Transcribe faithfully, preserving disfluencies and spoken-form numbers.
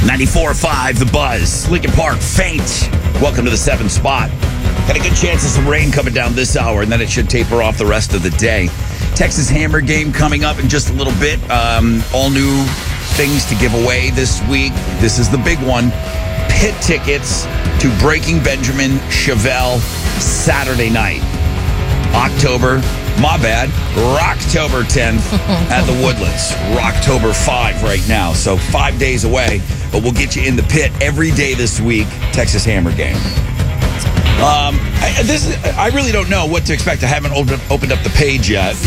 ninety-four point five, The Buzz. Lincoln Park, faint. Welcome to the seventh spot. Got a good chance of some rain coming down this hour, and then it should taper off the rest of the day. Texas Hammer game coming up in just a little bit. Um, all new things to give away this week. This is the big one. Pit tickets to Breaking Benjamin Chevelle Saturday night. October, my bad, Rocktober tenth at the Woodlands. Rocktober five right now, so five days away. But we'll get you in the pit every day this week. Texas Hammer game. Um, I, this is, I really don't know what to expect. I haven't opened, opened up the page yet.